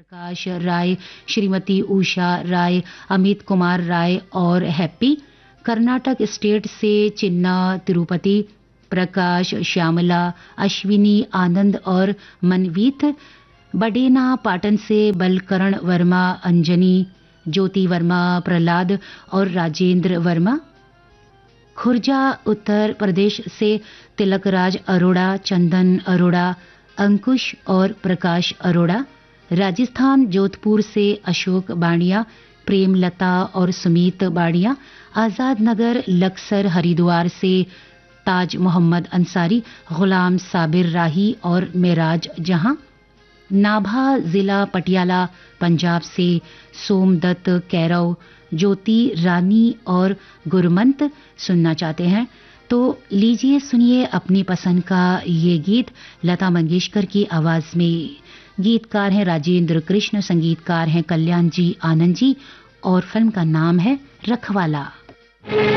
प्रकाश राय, श्रीमती उषा राय, अमित कुमार राय और happy. Karnataka state से चिन्ना तिरुपति, प्रकाश, श्यामला, अश्विनी, आनंद और मनवीत। बडेना पाटन से बलकरण वर्मा, अंजनी, ज्योति वर्मा, प्रहलाद और राजेंद्र वर्मा। खुर्जा उत्तर प्रदेश से तिलकराज अरोड़ा, चंदन अरोड़ा, अंकुश और प्रकाश अरोड़ा। राजस्थान जोधपुर से अशोक बाणिया, प्रेमलता और सुमीत बाणिया। आजाद नगर लक्सर हरिद्वार से ताज मोहम्मद अंसारी, गुलाम साबिर राही और मेराज जहां। नाभा जिला पटियाला पंजाब से सोमदत्त कैरव, ज्योति रानी और गुरमंत सुनना चाहते हैं तो लीजिए सुनिए अपनी पसंद का ये गीत लता मंगेशकर की आवाज में। गीतकार हैं राजेंद्र कृष्ण, संगीतकार हैं कल्याण जी आनंद जी और फिल्म का नाम है रखवाला।